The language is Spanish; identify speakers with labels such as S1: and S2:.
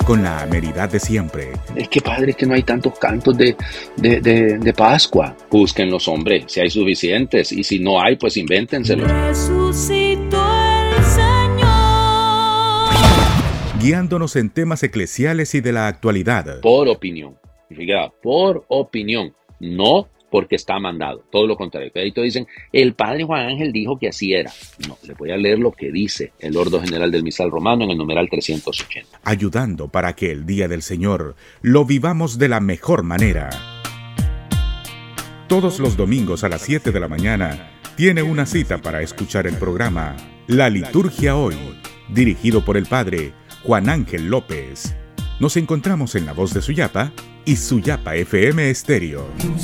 S1: con la amenidad de siempre.
S2: Es que padre, que no hay tantos cantos de Pascua. Búsquenlos, hombre, si hay suficientes. Y si no hay, pues invéntenselos.
S3: Resucitó el Señor.
S1: Guiándonos en temas eclesiales y de la actualidad.
S2: Por opinión. Fíjate, por opinión. No porque está mandado. Todo lo contrario. Ahí te dicen, el padre Juan Ángel dijo que así era. No, le voy a leer lo que dice el Ordo General del Misal Romano en el numeral 380.
S1: Ayudando para que el día del Señor lo vivamos de la mejor manera. Todos los domingos a las 7 de la mañana tiene una cita para escuchar el programa La Liturgia Hoy, dirigido por el padre Juan Ángel López. Nos encontramos en La Voz de Suyapa y Suyapa FM Estéreo.